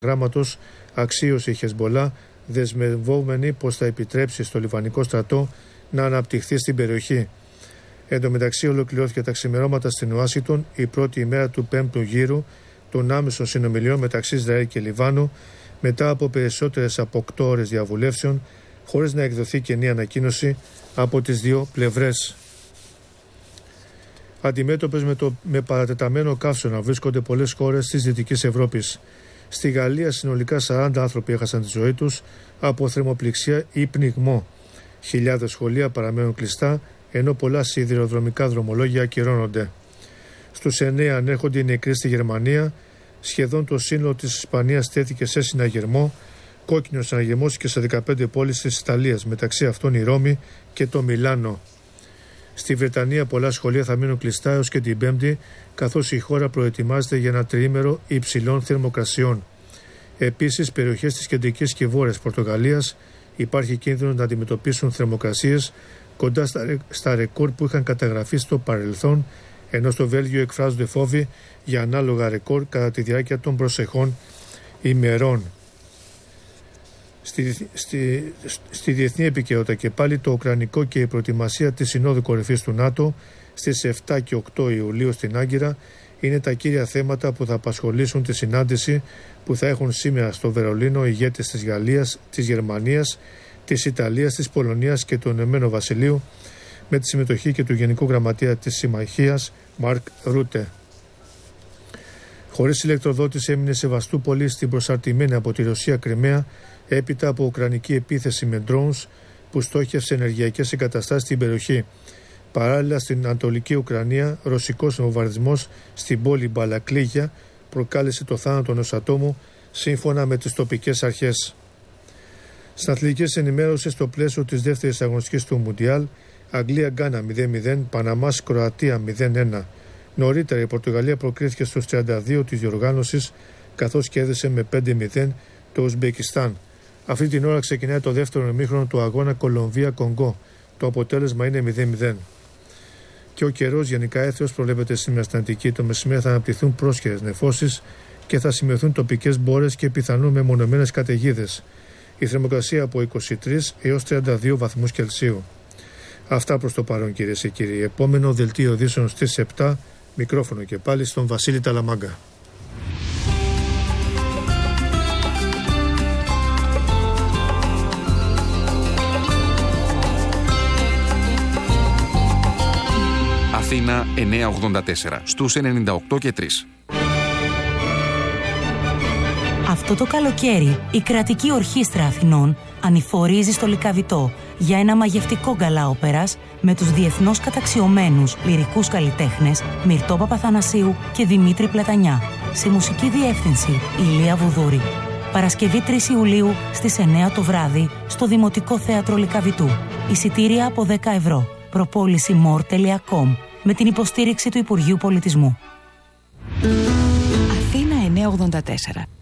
γράμματος αξίωσε η Χεσμπολά, δεσμευόμενη πως θα επιτρέψει στο Λιβανικό στρατό να αναπτυχθεί στην περιοχή. Εν τω μεταξύ, ολοκληρώθηκε τα ξημερώματα στην Ουάσιγκτον η πρώτη ημέρα του 5ου γύρου των άμεσων συνομιλιών μεταξύ Ισραήλ και Λιβάνου, μετά από περισσότερες από 8 ώρες διαβουλεύσεων, χωρίς να εκδοθεί καινή ανακοίνωση από τις δύο πλευρές. Αντιμέτωπες με παρατεταμένο καύσωνα βρίσκονται πολλές χώρες της Δυτικής Ευρώπης. Στη Γαλλία συνολικά 40 άνθρωποι έχασαν τη ζωή τους από θερμοπληξία ή πνιγμό. Χιλιάδες σχολεία παραμένουν κλειστά, ενώ πολλά σιδηροδρομικά δρομολόγια ακυρώνονται. Στους 9 ανέρχονται οι νεκροί στη Γερμανία. Σχεδόν το σύνολο της Ισπανίας τέθηκε σε συναγερμό. Κόκκινος συναγερμός και σε 15 πόλεις της Ιταλίας, μεταξύ αυτών η Ρώμη και το Μιλάνο. Στη Βρετανία πολλά σχολεία θα μείνουν κλειστά έως και την Πέμπτη, καθώς η χώρα προετοιμάζεται για ένα τριήμερο υψηλών θερμοκρασιών. Επίσης, περιοχές της κεντρικής και βόρειας Πορτογαλίας υπάρχει κίνδυνο να αντιμετωπίσουν θερμοκρασίες κοντά στα ρεκόρ που είχαν καταγραφεί στο παρελθόν, ενώ στο Βέλγιο εκφράζονται φόβοι για ανάλογα ρεκόρ κατά τη διάρκεια των προσεχών ημερών. Στη διεθνή επικαιρότητα και πάλι το Ουκρανικό και η προετοιμασία της Συνόδου Κορυφής του ΝΑΤΟ στις 7 και 8 Ιουλίου στην Άγκυρα είναι τα κύρια θέματα που θα απασχολήσουν τη συνάντηση που θα έχουν σήμερα στο Βερολίνο ηγέτες της Γαλλίας, της Γερμανίας, της Ιταλίας, της Πολωνίας και του Ηνωμένου Βασιλείου, με τη συμμετοχή και του Γενικού Γραμματέα της Συμμαχίας Μαρκ Ρούτε. Χωρίς ηλεκτροδότηση έμεινε Σεβαστούπολη στην προσαρτημένη από τη Ρωσία Κριμαία έπειτα από ουκρανική επίθεση με drones που στόχευσε ενεργειακές εγκαταστάσεις στην περιοχή. Παράλληλα, στην Ανατολική Ουκρανία, ρωσικός βομβαρδισμός στην πόλη Μπαλακλίγια προκάλεσε το θάνατο ενός ατόμου, σύμφωνα με τις τοπικές αρχές. Στην αθλητικές ενημέρωσης, στο πλαίσιο της δεύτερης αγωνιστικής του Μουντιάλ, Αγγλία-Γκάνα 0-0, Παναμάς-Κροατία 0-1. Νωρίτερα η Πορτογαλία προκρίθηκε στους 32 της διοργάνωσης, καθώς κέρδισε με 5-0 το Ουσμπεκιστάν. Αυτή την ώρα ξεκινάει το δεύτερο ημίχρονο του αγώνα Κολομβία-Κονγκό. Το αποτέλεσμα είναι 0-0. Και ο καιρός γενικά έθεος προβλέπεται σήμερα στην Αττική. Το μεσημέρι θα αναπτυχθούν πρόσχερες νεφώσεις και θα σημειωθούν τοπικές μπόρες και πιθανόν μεμονωμένες καταιγίδες. Η θερμοκρασία από 23 έως 32 βαθμούς Κελσίου. Αυτά προς το παρόν, κυρίες και κύριοι. Επόμενο δελτίο ειδήσεων στις 7. Μικρόφωνο και πάλι στον Βασίλη Ταλαμάγκα. Αθήνα 984 στους 98 και 3. Αυτό το καλοκαίρι η Κρατική Ορχήστρα Αθηνών ανηφορίζει στο Λυκαβητό για ένα μαγευτικό γκαλά όπερας με τους διεθνώς καταξιωμένους λυρικούς καλλιτέχνες Μυρτώ Παπαθανασίου και Δημήτρη Πλατανιά. Σε μουσική διεύθυνση Ηλία Βουδούρη. Παρασκευή 3 Ιουλίου στις 9 το βράδυ στο Δημοτικό Θέατρο Λυκαβητού. Εισιτήρια από 10 ευρώ. Προπόληση more.com με την υποστήριξη του Υπουργείου Πολιτισμού. Αθήνα 984.